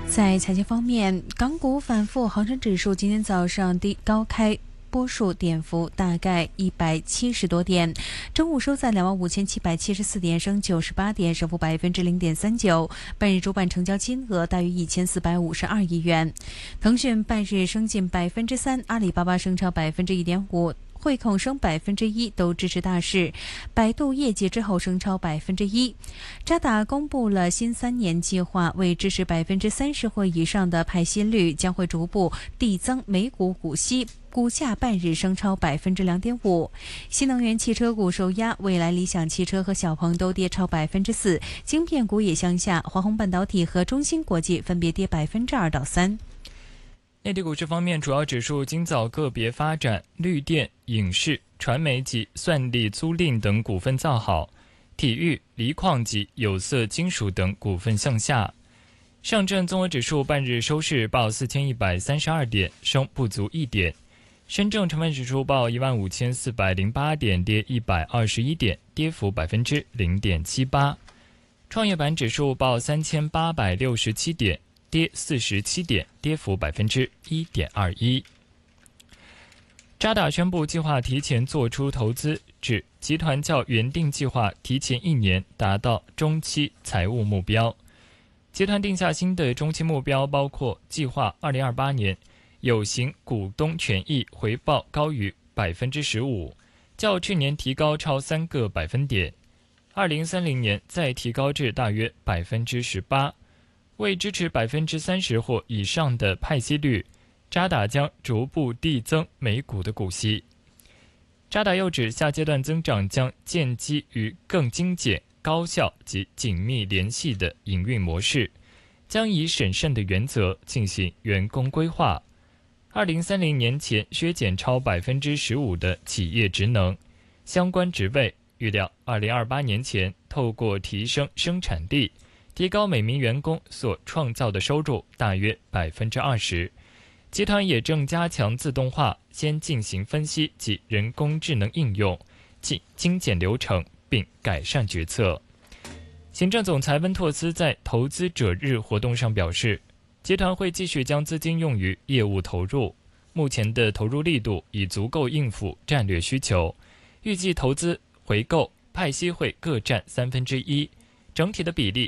在财经方面，港股反复，恒生指数今天早上高开波数点幅大概170多点，中午收在25774点，升98点，升幅0.39%。半日主板成交金额大约1452亿元。腾讯半日升近3%，阿里巴巴升超1.5%。汇控升1%，都支持大市。百度业绩之后升超1%。渣打公布了新3年计划，为支持30%或以上的派息率，将会逐步递增每股股息。股价半日升超2.5%。新能源汽车股受压，蔚来、理想汽车和小鹏都跌超4%。晶片股也向下，华虹半导体和中芯国际分别跌2%到3%。 内地股市方面，主要指数今早个别发展，绿电、影视、传媒及算力租赁等股份造好，体育、锂矿及有色金属等股份向下。上证综合指数半日收市报4132点，升不足1点。深证成分指数报15408点，跌121点，跌幅0.78%。创业板指数报3867点，跌47点，跌幅1.21%。渣打宣布计划提前做出投资，指集团较原定计划提前1年达到中期财务目标。集团定下新的中期目标，包括计划2028年有形股东权益回报高于15%，较去年提高超3个百分点；2030年再提高至大约18%。为支持30%或以上的派息率，渣打将逐步递增每股的股息。渣打又指，下阶段增长将建基于更精简、高效及紧密联系的营运模式，将以审慎的原则进行员工规划。2030年前削减超15%的企业职能相关职位，预料2028年前透过提升生产力，提高每名员工所创造的收入大约20%。集团也正加强自动化，先进行分析及人工智能应用，精简流程并改善决策。行政总裁温托斯在投资者日活动上表示，集团会继续将资金用于业务投入，目前的投入力度已足够应付战略需求，预计投资、回购、派息会各占1/3，整体的比例